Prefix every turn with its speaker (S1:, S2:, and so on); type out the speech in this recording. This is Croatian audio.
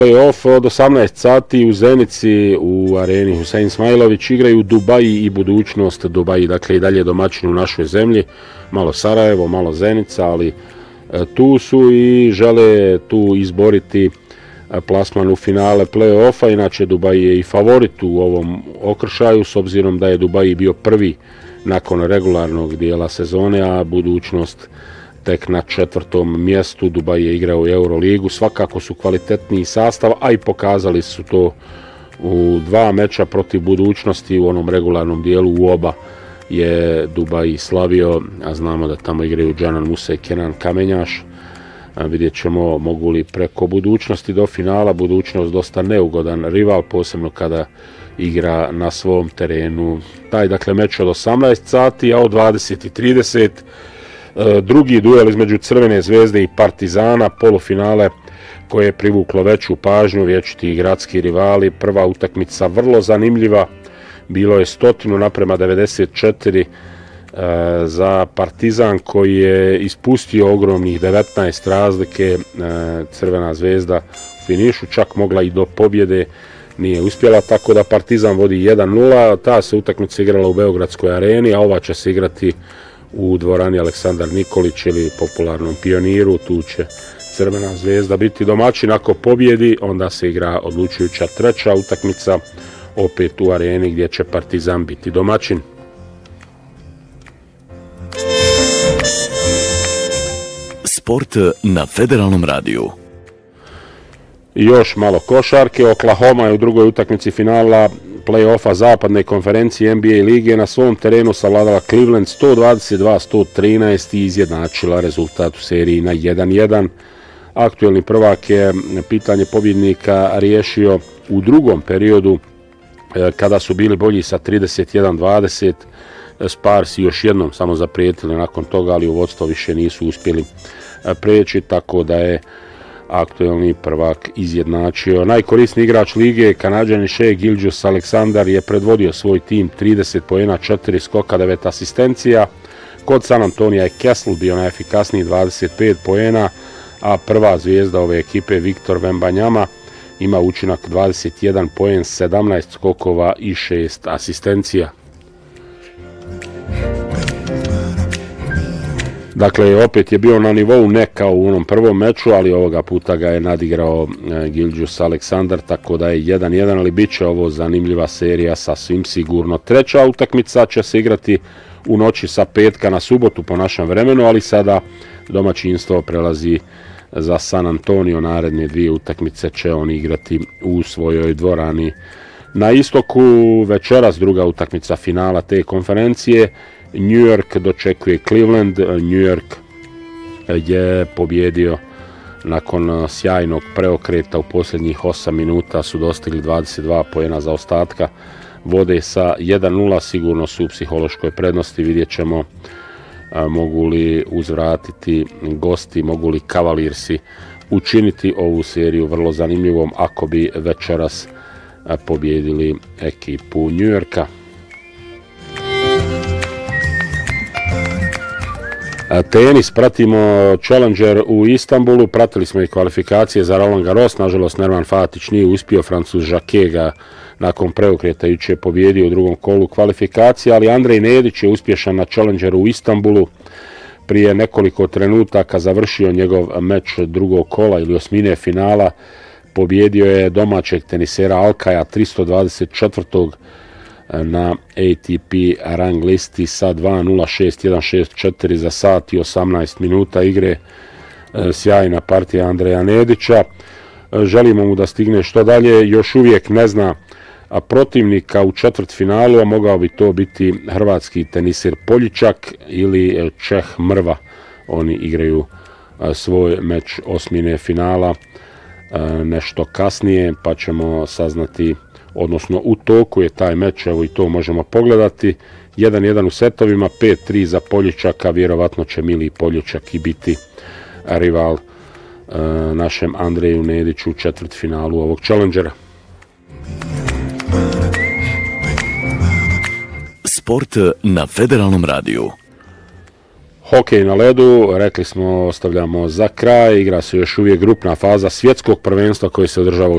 S1: Play-off od 18 sati u Zenici u areni Husein Smajlović igraju Dubaji i budućnost Dubaji, dakle i dalje domaćin u našoj zemlji, malo Sarajevo, malo Zenica, ali tu su i žele tu izboriti plasman u finale play-offa. Inače Dubaji je i favorit u ovom okršaju s obzirom da je Dubaji bio prvi nakon regularnog dijela sezone, a budućnost tek na 4. mjestu. Dubaji je igrao u Euroligu, svakako su kvalitetniji sastav, a i pokazali su to u 2 meča protiv budućnosti u onom regularnom dijelu. U oba je Dubaji slavio, a znamo da tamo igraju Džanan Musa i Kenan Kamenjaš. Vidjet ćemo mogu li preko budućnosti do finala. Budućnost dosta neugodan rival, posebno kada igra na svom terenu. Taj dakle meč od 18 sati, a od 20:30 drugi duel između Crvene zvezde i Partizana, polufinale koje je privuklo veću pažnju, vječiti gradski rivali. Prva utakmica vrlo zanimljiva, bilo je 100:94 za Partizan koji je ispustio ogromnih 19 razlike. Crvena zvezda u finišu čak mogla i do pobjede, nije uspjela, tako da Partizan vodi 1:0. Ta se utakmica igrala u Beogradskoj areni, a ova će se igrati u dvorani Aleksandar Nikolić ili popularnom Pioniru. Tu će Crvena zvezda biti domaćin. Ako pobjedi, onda se igra odlučujuća 3. utakmica opet u areni gdje će Partizan biti domaćin.
S2: Sport na Federalnom radiju.
S1: I još malo košarke. Oklahoma je u drugoj utakmici finala play-offa zapadne konferencije NBA lige na svom terenu savladala Cleveland 122-113 i izjednačila rezultat u seriji na 1:1. Aktuelni prvak je pitanje pobjednika riješio u drugom periodu kada su bili bolji sa 31-20. Sparsi još jednom samo zaprijetili nakon toga, ali u vodstvo više nisu uspjeli preći, tako da je aktuelni prvak izjednačio. Najkorisniji igrač lige, Kanađanin Shai Gilgeous-Alexander, je predvodio svoj tim 30 poena, 4 skoka, 9 asistencija. Kod San Antonija je Kessel bio najefikasniji, 25 poena, a prva zvijezda ove ekipe Victor Wembanyama ima učinak 21 poen, 17 skokova i 6 asistencija. Dakle, opet je bio na nivou ne kao u onom prvom meču, ali ovoga puta ga je nadigrao Gilgeous-Alexander, tako da je 1:1, ali bit će ovo zanimljiva serija sasvim sigurno. 3. utakmica će se igrati u noći sa petka na subotu po našem vremenu, ali sada domaćinstvo prelazi za San Antonio. Naredne 2 utakmice će oni igrati u svojoj dvorani. Na istoku večeras druga utakmica finala te konferencije. New York dočekuje Cleveland. New York je pobjedio nakon sjajnog preokreta u posljednjih 8 minuta, su dostigli 22 poena za ostatka. Vode sa 1:0, sigurno su u psihološkoj prednosti. Vidjet ćemo mogu li uzvratiti gosti, mogu li Cavaliersi učiniti ovu seriju vrlo zanimljivom ako bi večeras pobjedili ekipu New Yorka. Tenis, pratimo Challenger u Istanbulu, pratili smo i kvalifikacije za Roland Garros, nažalost Nerman Fatić nije uspio, Francuz Jacquet ga nakon preokreta jučer pobjedio u drugom kolu kvalifikacije, ali Andrej Nedić je uspješan na Challengeru u Istanbulu. Prije nekoliko trenutaka završio njegov meč drugog kola ili osmine finala, pobjedio je domaćeg tenisera Alcaja 324. na ATP rang listi sa 2:06-1:64 za sat i 18 minuta igre. Sjajna partija Andreja Nedića. Želimo mu da stigne što dalje. Još uvijek ne zna protivnika u četvrtfinalu, a mogao bi to biti hrvatski teniser Poljičak ili Čeh Mrva. Oni igraju svoj meč osmine finala nešto kasnije, pa ćemo saznati, odnosno u toku je taj meč, evo i to možemo pogledati. 1:1 u setovima, 5:3 za Poljičaka, vjerovatno će Mili Poljičak i biti rival našem Andreju Nediću u četvrtfinalu ovog Challengera.
S2: Sport na Federalnom radiju.
S1: Hokej na ledu, rekli smo, ostavljamo za kraj. Igra se još uvijek grupna faza svjetskog prvenstva koje se održava u